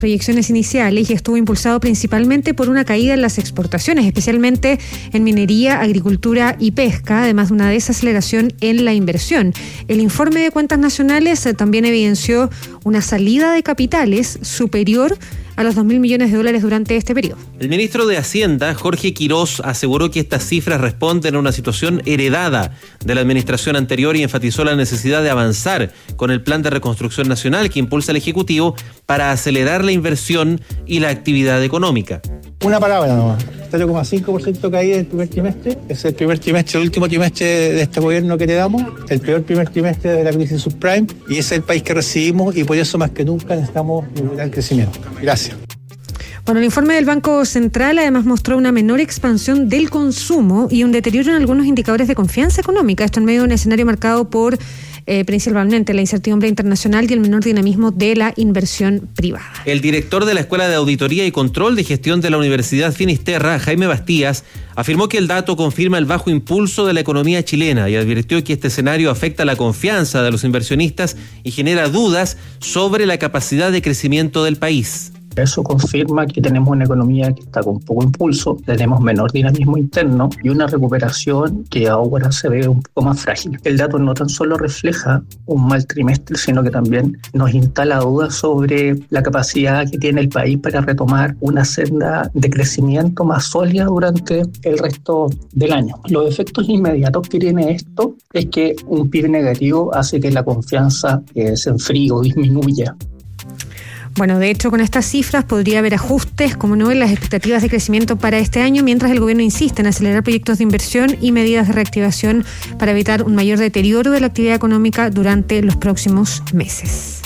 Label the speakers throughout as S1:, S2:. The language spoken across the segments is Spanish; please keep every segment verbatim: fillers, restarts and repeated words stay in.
S1: proyecciones iniciales y estuvo impulsado principalmente por una caída en las exportaciones, especialmente en minería, agricultura y pesca, además de una desaceleración en la inversión. El informe de cuentas nacionales eh, también evidenció una salida de capitales superior a los dos mil millones de dólares durante este periodo.
S2: El ministro de Hacienda, Jorge Quirós, aseguró que estas cifras responden a una situación heredada de la administración anterior y enfatizó la necesidad de avanzar con el plan de reconstrucción nacional que impulsa el Ejecutivo para acelerar la inversión y la actividad económica.
S3: Una palabra nomás, cero coma cinco por ciento caída del primer trimestre. Es el primer trimestre, el último trimestre de este gobierno que heredamos, el peor primer trimestre de la crisis subprime, y es el país que recibimos y por eso más que nunca necesitamos un gran crecimiento. Gracias.
S1: Bueno, el informe del Banco Central además mostró una menor expansión del consumo y un deterioro en algunos indicadores de confianza económica. Esto en medio de un escenario marcado por eh, principalmente la incertidumbre internacional y el menor dinamismo de la inversión privada.
S2: El director de la Escuela de Auditoría y Control de Gestión de la Universidad Finisterra, Jaime Bastías, afirmó que el dato confirma el bajo impulso de la economía chilena y advirtió que este escenario afecta la confianza de los inversionistas y genera dudas sobre la capacidad de crecimiento del país.
S4: Eso confirma que tenemos una economía que está con poco impulso, tenemos menor dinamismo interno y una recuperación que ahora se ve un poco más frágil. El dato no tan solo refleja un mal trimestre, sino que también nos instala dudas sobre la capacidad que tiene el país para retomar una senda de crecimiento más sólida durante el resto del año. Los efectos inmediatos que tiene esto es que un P I B negativo hace que la confianza eh, se enfríe o disminuya.
S1: Bueno, de hecho, con estas cifras podría haber ajustes, como no, en las expectativas de crecimiento para este año, mientras el gobierno insiste en acelerar proyectos de inversión y medidas de reactivación para evitar un mayor deterioro de la actividad económica durante los próximos meses.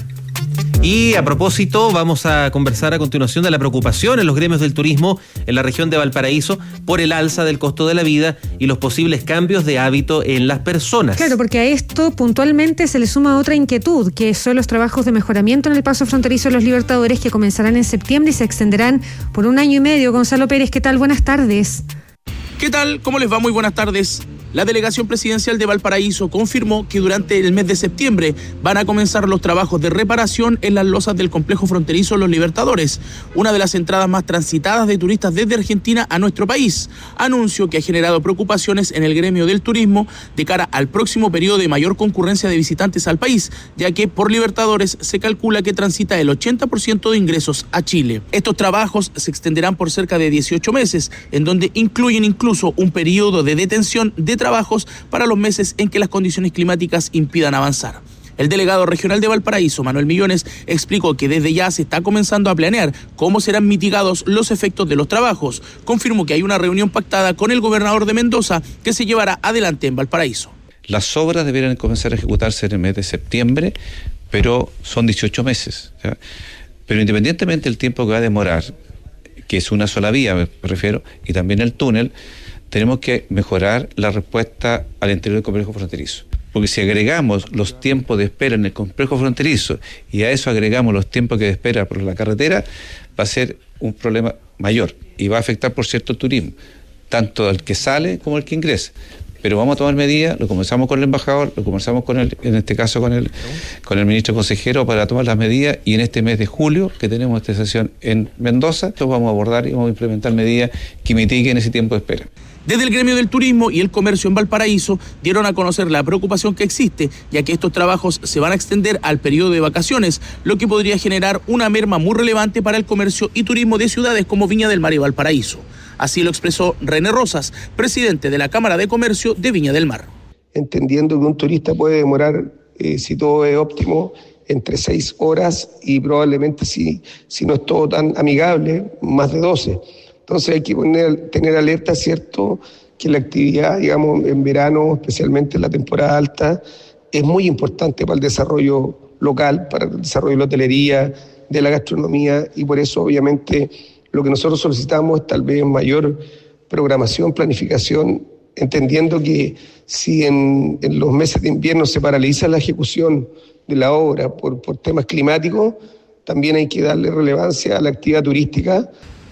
S2: Y a propósito, vamos a conversar a continuación de la preocupación en los gremios del turismo en la región de Valparaíso por el alza del costo de la vida y los posibles cambios de hábito en las personas.
S1: Claro, porque a esto puntualmente se le suma otra inquietud, que son los trabajos de mejoramiento en el paso fronterizo de los Libertadores, que comenzarán en septiembre y se extenderán por un año y medio. Gonzalo Pérez, ¿qué tal? Buenas tardes.
S5: ¿Qué tal? ¿Cómo les va? Muy buenas tardes. La delegación presidencial de Valparaíso confirmó que durante el mes de septiembre van a comenzar los trabajos de reparación en las losas del complejo fronterizo Los Libertadores, una de las entradas más transitadas de turistas desde Argentina a nuestro país. Anuncio que ha generado preocupaciones en el gremio del turismo de cara al próximo periodo de mayor concurrencia de visitantes al país, ya que por Libertadores se calcula que transita el ochenta por ciento de ingresos a Chile. Estos trabajos se extenderán por cerca de dieciocho meses, en donde incluyen incluso un periodo de detención de trabajos para los meses en que las condiciones climáticas impidan avanzar. El delegado regional de Valparaíso, Manuel Millones, explicó que desde ya se está comenzando a planear cómo serán mitigados los efectos de los trabajos. Confirmó que hay una reunión pactada con el gobernador de Mendoza que se llevará adelante en Valparaíso.
S6: Las obras deberían comenzar a ejecutarse en el mes de septiembre, pero son dieciocho meses. ¿Ya? Pero independientemente del tiempo que va a demorar, que es una sola vía, me refiero, y también el túnel, tenemos que mejorar la respuesta al interior del complejo fronterizo. Porque si agregamos los tiempos de espera en el complejo fronterizo y a eso agregamos los tiempos de espera por la carretera, va a ser un problema mayor y va a afectar, por cierto, el turismo, tanto al que sale como al que ingresa. Pero vamos a tomar medidas, lo conversamos con el embajador, lo conversamos con el, en este caso con el, con el ministro consejero para tomar las medidas, y en este mes de julio, que tenemos esta sesión en Mendoza, entonces vamos a abordar y vamos a implementar medidas que mitiguen ese tiempo de espera.
S5: Desde el gremio del turismo y el comercio en Valparaíso dieron a conocer la preocupación que existe, ya que estos trabajos se van a extender al periodo de vacaciones, lo que podría generar una merma muy relevante para el comercio y turismo de ciudades como Viña del Mar y Valparaíso. Así lo expresó René Rosas, presidente de la Cámara de Comercio de Viña del Mar.
S7: Entendiendo que un turista puede demorar, eh, si todo es óptimo, entre seis horas y probablemente, si, si no es todo tan amigable, más de doce. Entonces hay que poner, tener alerta, ¿cierto?, que la actividad, digamos, en verano, especialmente en la temporada alta, es muy importante para el desarrollo local, para el desarrollo de la hotelería, de la gastronomía, y por eso, obviamente, lo que nosotros solicitamos es tal vez mayor programación, planificación, entendiendo que si en, en los meses de invierno se paraliza la ejecución de la obra por, por temas climáticos, también hay que darle relevancia a la actividad turística.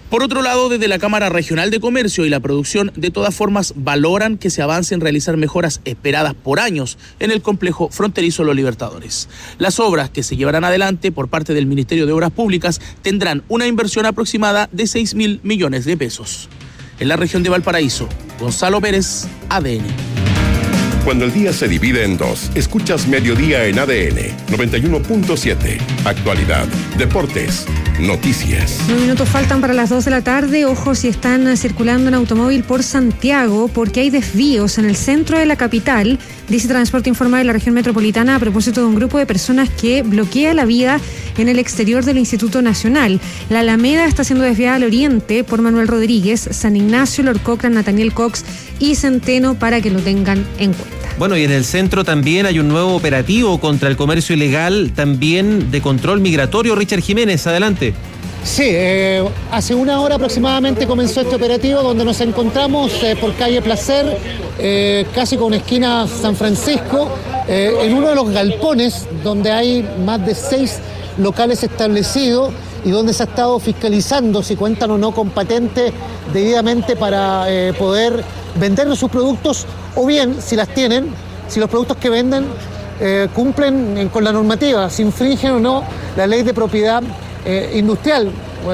S5: Por otro lado, desde la Cámara Regional de Comercio y la Producción, de todas formas, valoran que se avance en realizar mejoras esperadas por años en el complejo fronterizo Los Libertadores. Las obras que se llevarán adelante por parte del Ministerio de Obras Públicas tendrán una inversión aproximada de seis mil millones de pesos. En la región de Valparaíso, Gonzalo Pérez, A D N.
S8: Cuando el día se divide en dos, escuchas Mediodía en A D N noventa y uno punto siete. Actualidad, deportes, noticias.
S1: Nueve minutos faltan para las dos de la tarde. Ojo si están circulando en automóvil por Santiago, porque hay desvíos en el centro de la capital. Dice Transporte Informa de la región metropolitana a propósito de un grupo de personas que bloquea la vía en el exterior del Instituto Nacional. La Alameda está siendo desviada al oriente por Manuel Rodríguez, San Ignacio, Lord Cochrane, Nathaniel Cox y Centeno, para que lo tengan en cuenta.
S2: Bueno, y en el centro también hay un nuevo operativo contra el comercio ilegal, también de control migratorio. Richard Jiménez, adelante.
S9: Sí, eh, hace una hora aproximadamente comenzó este operativo, donde nos encontramos eh, por calle Placer, eh, casi con esquina San Francisco, eh, en uno de los galpones donde hay más de seis locales establecidos y donde se ha estado fiscalizando si cuentan o no con patente debidamente para eh, poder vender sus productos, o bien, si las tienen, si los productos que venden eh, cumplen eh, con la normativa, si infringen o no la ley de propiedad eh, industrial,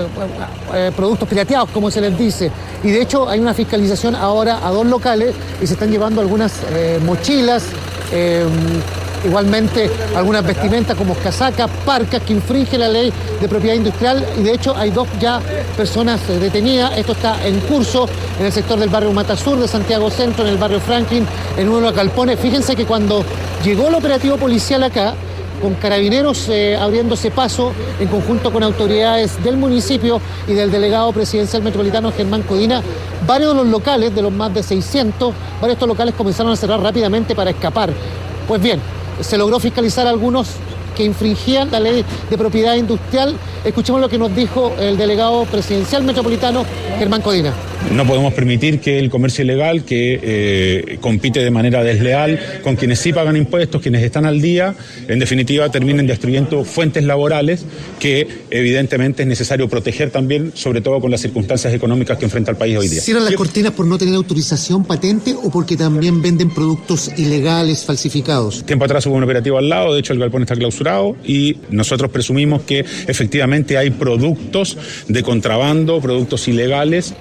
S9: eh, eh, productos pirateados, como se les dice. Y de hecho hay una fiscalización ahora a dos locales y se están llevando algunas eh, mochilas, eh, igualmente algunas vestimentas como casacas, parcas que infringen la ley de propiedad industrial, y de hecho hay dos ya personas eh, detenidas. Esto está en curso en el sector del barrio Mata Sur de Santiago Centro, en el barrio Franklin, en uno de los galpones. Fíjense que cuando llegó el operativo policial acá, con carabineros eh, abriéndose paso en conjunto con autoridades del municipio y del delegado presidencial metropolitano Germán Codina, varios de los locales, de los más de seiscientos, varios de estos locales comenzaron a cerrar rápidamente para escapar. Pues bien, se logró fiscalizar algunos que infringían la ley de propiedad industrial. Escuchemos lo que nos dijo el delegado presidencial metropolitano, Germán Codina.
S10: No podemos permitir que el comercio ilegal, que eh, compite de manera desleal con quienes sí pagan impuestos, quienes están al día, en definitiva terminen destruyendo fuentes laborales que evidentemente es necesario proteger también, sobre todo con las circunstancias económicas que enfrenta el país hoy día.
S9: ¿Cierran las cortinas por no tener autorización, patente, o porque también venden productos ilegales, falsificados?
S10: Tiempo atrás hubo un operativo al lado, de hecho el galpón está clausurado y nosotros presumimos que efectivamente hay productos de contrabando, productos ilegales.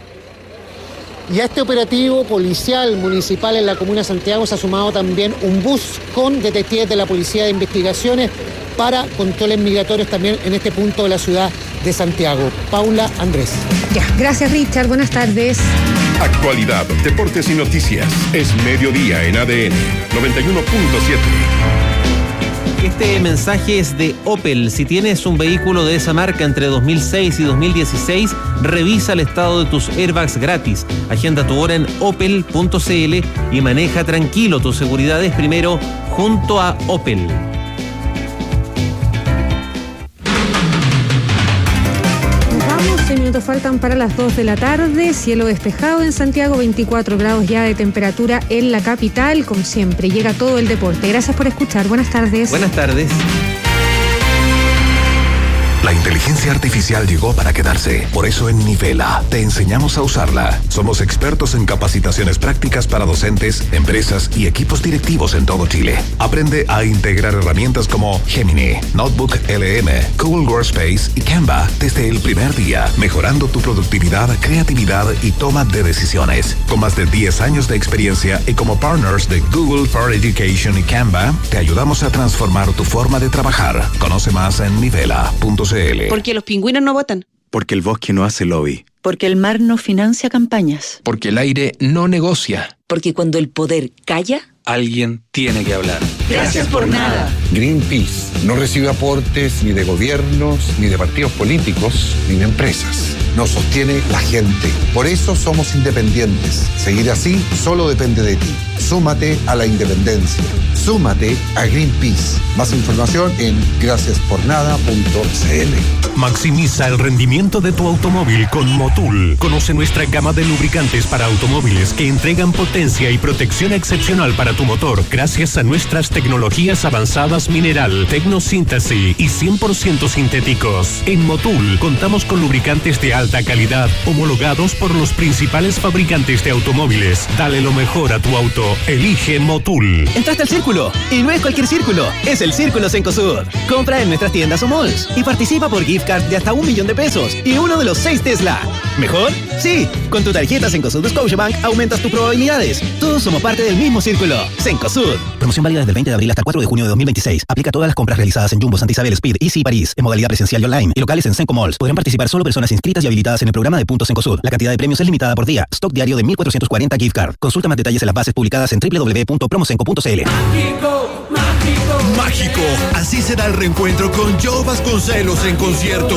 S9: Y a este operativo policial municipal en la comuna de Santiago se ha sumado también un bus con detectives de la Policía de Investigaciones para controles migratorios también en este punto de la ciudad de Santiago. Paula Andrés.
S1: Ya, gracias Richard, buenas tardes.
S8: Actualidad, deportes y noticias. Es Mediodía en A D N noventa y uno punto siete.
S2: Este mensaje es de Opel. Si tienes un vehículo de esa marca entre dos mil seis y dos mil dieciséis, revisa el estado de tus airbags gratis. Agenda tu hora en opel punto c l y maneja tranquilo. Tu seguridad es primero junto a Opel.
S1: Minutos faltan para las dos de la tarde. Cielo despejado en Santiago, veinticuatro grados ya de temperatura en la capital. Como siempre, llega todo el deporte. Gracias por escuchar. Buenas tardes.
S2: Buenas tardes.
S11: La inteligencia artificial llegó para quedarse. Por eso en Nivela te enseñamos a usarla. Somos expertos en capacitaciones prácticas para docentes, empresas y equipos directivos en todo Chile. Aprende a integrar herramientas como Gemini, Notebook L M, Google Workspace y Canva desde el primer día, mejorando tu productividad, creatividad y toma de decisiones. Con más de diez años de experiencia y como partners de Google for Education y Canva, te ayudamos a transformar tu forma de trabajar. Conoce más en nivela punto c l.
S12: Porque los pingüinos no votan.
S13: Porque el bosque no hace lobby.
S12: Porque el mar no financia campañas.
S14: Porque el aire no negocia.
S12: Porque cuando el poder calla,
S14: alguien tiene que hablar.
S12: Gracias por nada.
S15: Greenpeace no recibe aportes ni de gobiernos, ni de partidos políticos, ni de empresas. Nos sostiene la gente. Por eso somos independientes. Seguir así solo depende de ti. Súmate a la independencia. Súmate a Greenpeace. Más información en gracias por nada punto c l.
S11: Maximiza el rendimiento de tu automóvil con Motul. Conoce nuestra gama de lubricantes para automóviles que entregan potencia y protección excepcional para tu motor gracias a nuestras tecnologías avanzadas mineral, tecnosíntesis y cien por ciento sintéticos. En Motul contamos con lubricantes de alta calidad homologados por los principales fabricantes de automóviles. Dale lo mejor a tu auto. Elige Motul.
S16: Entraste al círculo y no es cualquier círculo, es el Círculo Cencosud. Compra en nuestras tiendas o malls y participa por gift card de hasta un millón de pesos y uno de los seis Tesla. ¿Mejor? Sí, con tu tarjeta Cencosud Scotiabank aumentas tus probabilidades. Todos somos parte del mismo círculo. Cencosud.
S17: Promoción válida desde el veinte de abril hasta el cuatro de junio de dos mil veintiséis. Aplica a todas las compras realizadas en Jumbo, Santa Isabel, Speed, Easy y París, en modalidad presencial y online, y locales en Cenco Malls. Podrán participar solo personas inscritas y habilitadas en el programa de Puntos Cencosud. La cantidad de premios es limitada por día. Stock diario de mil cuatrocientos cuarenta gift card. Consulta más detalles en las bases publicadas en doble u doble u doble u punto promocenco punto c l.
S18: Mágico, mágico. Mágico. Así será el reencuentro con Joe Vasconcelos en concierto.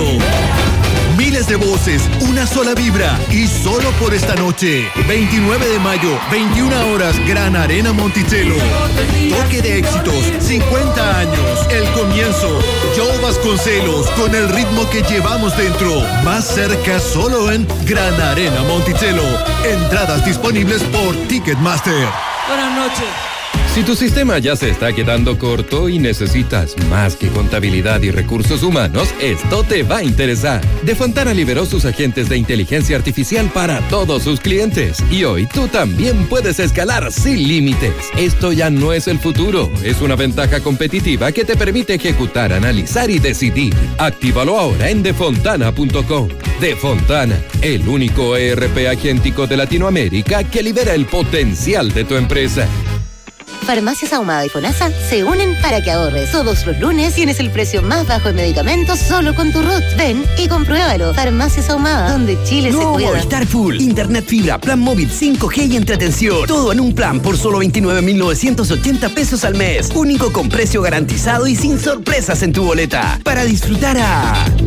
S18: Miles de voces, una sola vibra y solo por esta noche. veintinueve de mayo, veintiuna horas, Gran Arena Monticello. Toque de éxitos, cincuenta años, el comienzo. Joe Vasconcelos con el ritmo que llevamos dentro. Más cerca solo en Gran Arena Monticello. Entradas disponibles por Ticketmaster.
S19: Buenas noches.
S20: Si tu sistema ya se está quedando corto y necesitas más que contabilidad y recursos humanos, esto te va a interesar. De Fontana liberó sus agentes de inteligencia artificial para todos sus clientes. Y hoy tú también puedes escalar sin límites. Esto ya no es el futuro, es una ventaja competitiva que te permite ejecutar, analizar y decidir. Actívalo ahora en defontana punto com. Defontana, el único E R P agéntico de Latinoamérica que libera el potencial de tu empresa.
S21: Farmacias Ahumada y FONASA se unen para que ahorres. Todos los lunes tienes el precio más bajo en medicamentos solo con tu R U T. Ven y compruébalo. Farmacias Ahumada, donde Chile
S22: Nuevo
S21: se cuida.
S22: Movistar Full, internet fibra, plan móvil cinco G y entretención. Todo en un plan por solo veintinueve mil novecientos ochenta pesos al mes. Único con precio garantizado y sin sorpresas en tu boleta. Para disfrutar a...